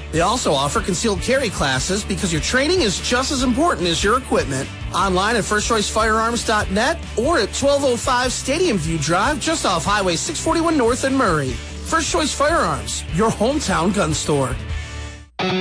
They also offer concealed carry classes because your training is just as important as your equipment. Online at firstchoicefirearms.net or at 1205 Stadium View Drive just off Highway 641 North in Murray. First Choice Firearms, your hometown gun store.